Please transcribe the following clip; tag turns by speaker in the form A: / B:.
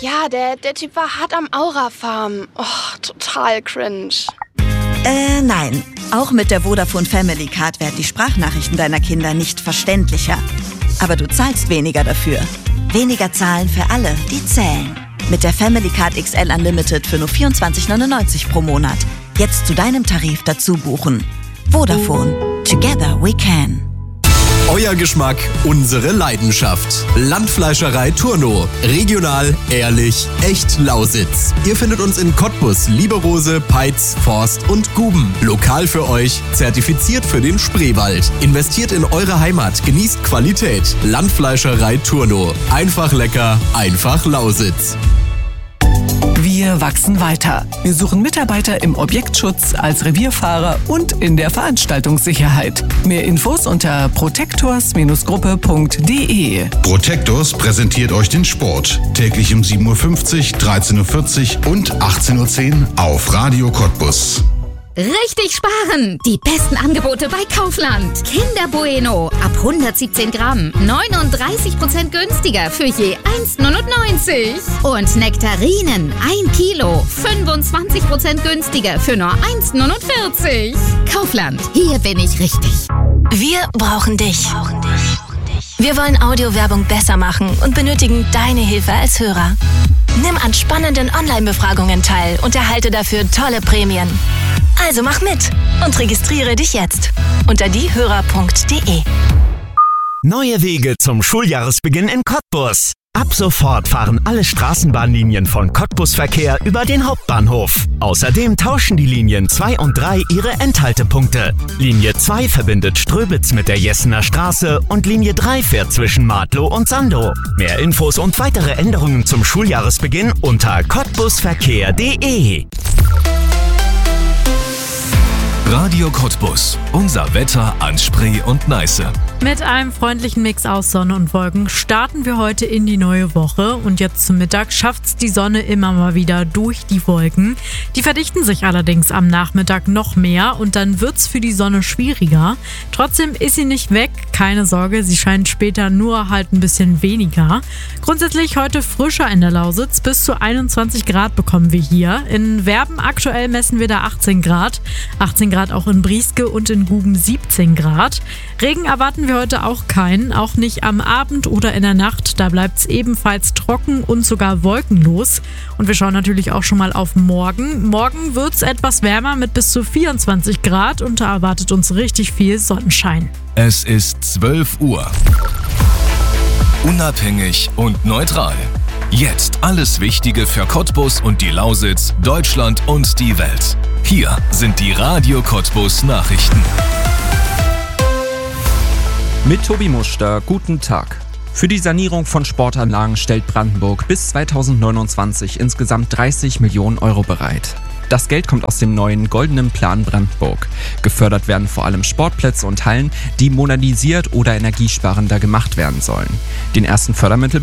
A: Ja, der Typ war hart am Aura-Farmen. Oh, total cringe.
B: Nein. Auch mit der Vodafone Family Card werden die Sprachnachrichten deiner Kinder nicht verständlicher. Aber du zahlst weniger dafür. Weniger zahlen für alle, die zählen. Mit der Family Card XL Unlimited für nur 24,99 pro Monat. Jetzt zu deinem Tarif dazu buchen. Vodafone. Together we can.
C: Euer Geschmack, unsere Leidenschaft. Landfleischerei Turno. Regional, ehrlich, echt Lausitz. Ihr findet uns in Cottbus, Lieberose, Peitz, Forst und Guben. Lokal für euch, zertifiziert für den Spreewald. Investiert in eure Heimat, genießt Qualität. Landfleischerei Turno. Einfach lecker, einfach Lausitz.
D: Wir wachsen weiter. Wir suchen Mitarbeiter im Objektschutz, als Revierfahrer und in der Veranstaltungssicherheit. Mehr Infos unter protectors-gruppe.de.
E: Protectors präsentiert euch den Sport. Täglich um 7.50 Uhr, 13.40 Uhr und 18.10 Uhr auf Radio Cottbus.
F: Richtig sparen! Die besten Angebote bei Kaufland. Kinder Bueno ab 117 Gramm. 39% günstiger für je 1,99. Und Nektarinen 1 Kilo. 25% günstiger für nur 1,49. Kaufland, hier bin ich richtig.
G: Wir brauchen dich. Wir wollen Audiowerbung besser machen und benötigen deine Hilfe als Hörer. Nimm an spannenden Online-Befragungen teil und erhalte dafür tolle Prämien. Also mach mit und registriere dich jetzt unter diehörer.de.
H: Neue Wege zum Schuljahresbeginn in Cottbus. Ab sofort fahren alle Straßenbahnlinien von Cottbus Verkehr über den Hauptbahnhof. Außerdem tauschen die Linien 2 und 3 ihre Endhaltepunkte. Linie 2 verbindet Ströbitz mit der Jessener Straße und Linie 3 fährt zwischen Martlow und Sandow. Mehr Infos und weitere Änderungen zum Schuljahresbeginn unter cottbusverkehr.de.
I: Radio Cottbus. Unser Wetter an Spree und Neiße.
J: Mit einem freundlichen Mix aus Sonne und Wolken starten wir heute in die neue Woche. Und jetzt zum Mittag schafft's die Sonne immer mal wieder durch die Wolken. Die verdichten sich allerdings am Nachmittag noch mehr und dann wird's für die Sonne schwieriger. Trotzdem ist sie nicht weg. Keine Sorge, sie scheint später nur halt ein bisschen weniger. Grundsätzlich heute frischer in der Lausitz. Bis zu 21 Grad bekommen wir hier. In Werben aktuell messen wir da 18 Grad. 18 Grad auch in Brieske und in Guben 17 Grad. Regen erwarten wir heute auch keinen, auch nicht am Abend oder in der Nacht. Da bleibt es ebenfalls trocken und sogar wolkenlos. Und wir schauen natürlich auch schon mal auf morgen. Morgen wird es etwas wärmer mit bis zu 24 Grad und da erwartet uns richtig viel Sonnenschein.
I: Es ist 12 Uhr. Unabhängig und neutral. Jetzt alles Wichtige für Cottbus und die Lausitz, Deutschland und die Welt. Hier sind die Radio Cottbus Nachrichten.
K: Mit Tobi Muster, guten Tag. Für die Sanierung von Sportanlagen stellt Brandenburg bis 2029 insgesamt 30 Millionen Euro bereit. Das Geld kommt aus dem neuen Goldenen Plan Brandenburg. Gefördert werden vor allem Sportplätze und Hallen, die modernisiert oder energiesparender gemacht werden sollen. Den ersten Fördermittel